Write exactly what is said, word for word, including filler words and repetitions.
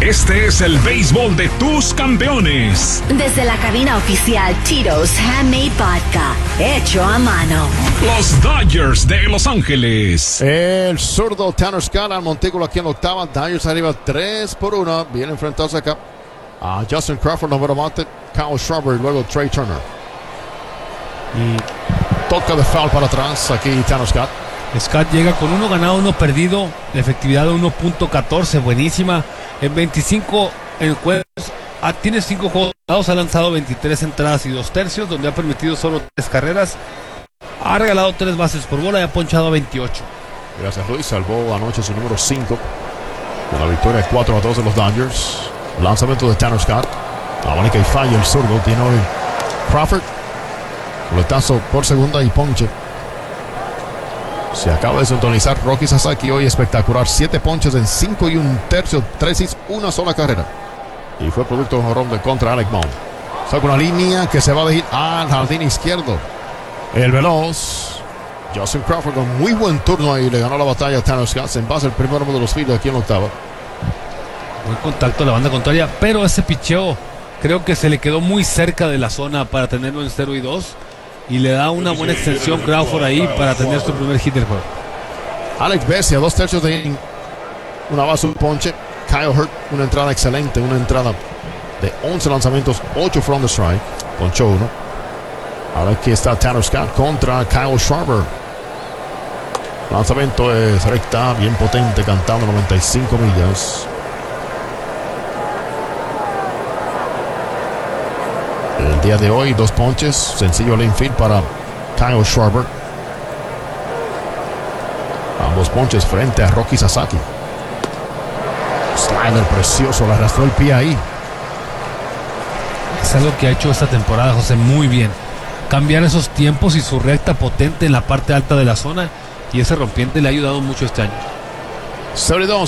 Este es el béisbol de tus campeones. Desde la cabina oficial Tito's Handmade Vodka, hecho a mano. Los Dodgers de Los Ángeles. El zurdo Tanner Scott al montículo aquí en la octava. Dodgers arriba tres por uno. Viene a enfrentarse acá a Justin Crawford, número monte, Kyle Schwarber y luego Trey Turner. Y toca de foul para atrás aquí Tanner Scott. Scott llega con uno ganado, uno perdido, la efectividad de uno punto catorce, buenísima. En veinticinco encuentros, ah, tiene cinco juegos ganados, ha lanzado veintitrés entradas y dos tercios, donde ha permitido solo tres carreras. Ha regalado tres bases por bola y ha ponchado a veintiocho. Gracias, Luis. Salvó anoche su número cinco con la victoria cuatro a dos de los Dodgers. Lanzamiento de Tanner Scott. Abanica y falla el zurdo. Tiene hoy Crawford. Coletazo por segunda y ponche. Se acaba de sintonizar Rocky Sasaki hoy espectacular. Siete ponches en cinco y un tercio. Tres hits, una sola carrera. Y fue producto de un jonrón de contra Alec Bohm. Saca una línea que se va de hit al jardín izquierdo. El veloz Justin Crawford con muy buen turno ahí. Le ganó la batalla a Tanner Scott. En base al primer número de los filos aquí en la octava. Buen contacto a la banda contraria. Pero ese picheo creo que se le quedó muy cerca de la zona para tenerlo en cero y dos. Y le da una buena extensión Crawford ahí para tener su primer hit del juego. Alex Bessia, dos tercios de inning, una base, un ponche. Kyle Hurt, una entrada excelente, una entrada de once lanzamientos, ocho from the strike, ponchó uno. Ahora aquí está Tanner Scott contra Kyle Schwarber. Lanzamiento es recta, bien potente, cantando noventa y cinco millas. El día de hoy, dos ponches, sencillo al infield para Kyle Schwarber. Ambos ponches frente a Rocky Sasaki. Slider precioso, le arrastró el pie ahí. Es algo que ha hecho esta temporada, José, muy bien. Cambiar esos tiempos y su recta potente en la parte alta de la zona. Y ese rompiente le ha ayudado mucho este año. cero dos